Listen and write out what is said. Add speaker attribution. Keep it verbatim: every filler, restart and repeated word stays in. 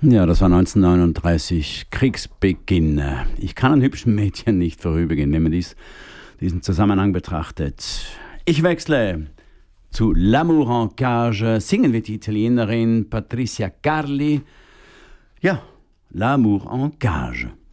Speaker 1: Ja, das war neunzehnhundertneununddreißig, Kriegsbeginn. Ich kann an hübschen Mädchen nicht vorübergehen, wenn man dies, diesen Zusammenhang betrachtet. Ich wechsle zu L'amour en cage. Singen wird die Italienerin Patricia Carli. Ja, L'amour en cage.